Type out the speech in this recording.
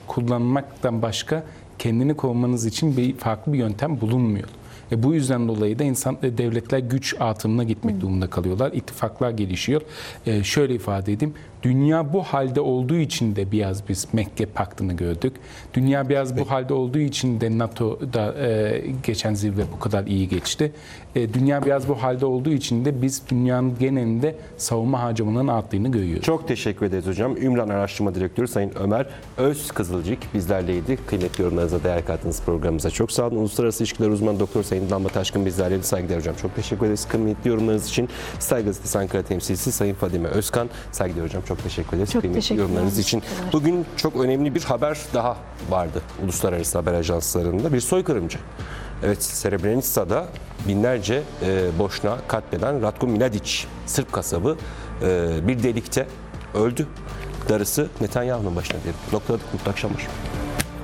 kullanmaktan başka kendini korumanız için farklı bir yöntem bulunmuyor. Bu yüzden dolayı da devletler güç atımına gitmek durumunda kalıyorlar. İttifaklar gelişiyor. Şöyle ifade edeyim. Dünya bu halde olduğu için de biraz biz Mekke Paktı'nı gördük. Dünya biraz bu halde olduğu için de NATO'da geçen zirve bu kadar iyi geçti. Dünya biraz bu halde olduğu için de biz dünyanın genelinde savunma harcamalarının arttığını görüyoruz. Çok teşekkür ederiz hocam. Ümran Araştırma Direktörü Sayın Ömer Özkızılcık bizlerleydi. Kıymetli yorumlarınıza değer kattığınız programımıza çok sağ olun. Uluslararası İlişkiler Uzmanı Doktor Sayın Damla Taşkın bizlerleydi. Saygıdeğer hocam. Çok teşekkür ederiz. Kıymetli yorumlarınız için Star Gazetesi Ankara temsilcisi Sayın Fadime Özkan. Saygıdeğer hocam. Çok teşekkür ederiz. Çok Kıymetli yorumlarınız için. Bugün çok önemli bir haber daha vardı uluslararası haber ajanslarında. Bir soykırımcı. Evet, Srebrenica'da binlerce boşuna katleden Ratko Mladic, Sırp kasabı bir delikte öldü. Darısı Netanyahu'nun başına diyelim. Noktaladık. Mutlu akşamlar.